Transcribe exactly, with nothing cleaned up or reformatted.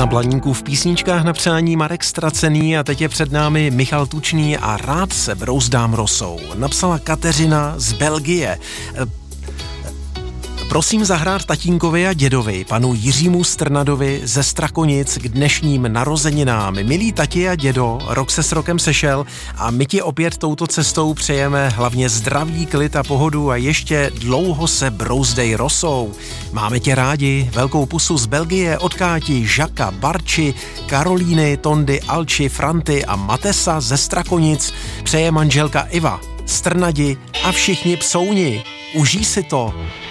Na Blaníku v písničkách na přání Marek Stracený a teď je před námi Michal Tučný a rád se brouzdám rosou. Napsala Kateřina z Belgie. Prosím zahrát tatínkovi a dědovi, panu Jiřímu Strnadovi ze Strakonic k dnešním narozeninám. Milí tati a dědo, rok se s rokem sešel a my ti opět touto cestou přejeme hlavně zdraví, klid a pohodu a ještě dlouho se brouzdej rosou. Máme tě rádi, velkou pusu z Belgie od Káti, Žaka, Barči, Karolíny, Tondy, Alči, Franty a Matesa ze Strakonic přeje manželka Iva, Strnadi a všichni psouni. Užij si to.